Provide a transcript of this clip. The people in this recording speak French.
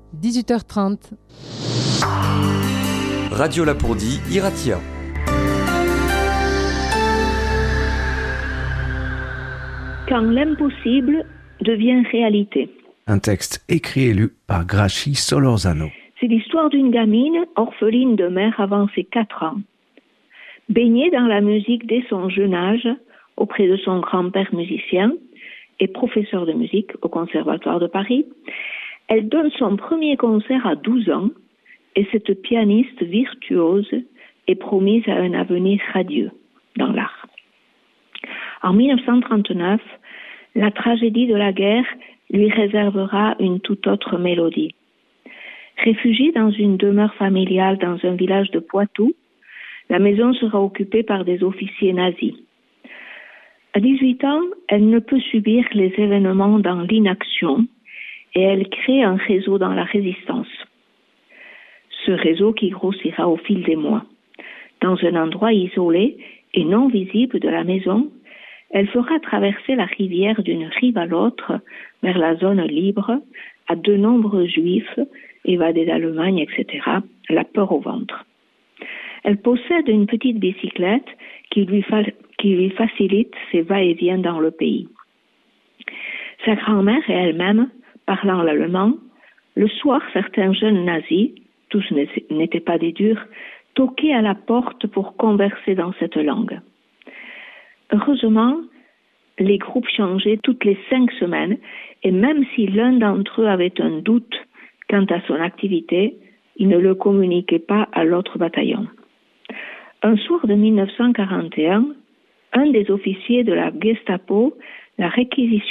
18h30. Radio Lapourdie, Iratia. Quand l'impossible devient réalité. Un texte écrit et lu par Grachi Solorzano. C'est l'histoire d'une gamine orpheline de mère avant ses 4 ans. Baignée dans la musique dès son jeune âge, auprès de son grand-père musicien et professeur de musique au Conservatoire de Paris, elle donne son premier concert à 12 ans et cette pianiste virtuose est promise à un avenir radieux dans l'art. En 1939, la tragédie de la guerre lui réservera une toute autre mélodie. Réfugiée dans une demeure familiale dans un village de Poitou, la maison sera occupée par des officiers nazis. À 18 ans, elle ne peut subir les événements dans l'inaction et elle crée un réseau dans la résistance. Ce réseau qui grossira au fil des mois. Dans un endroit isolé et non visible de la maison, elle fera traverser la rivière d'une rive à l'autre vers la zone libre à de nombreux juifs évadés d'Allemagne, etc., la peur au ventre. Elle possède une petite bicyclette qui lui facilite ses va-et-vient dans le pays. Sa grand-mère et elle-même, parlant l'allemand, le soir, certains jeunes nazis, tous n'étaient pas des durs, toquaient à la porte pour converser dans cette langue. Heureusement, les groupes changeaient toutes les 5 semaines et même si l'un d'entre eux avait un doute quant à son activité, il ne le communiquait pas à l'autre bataillon. Un soir de 1941, un des officiers de la Gestapo la réquisitionne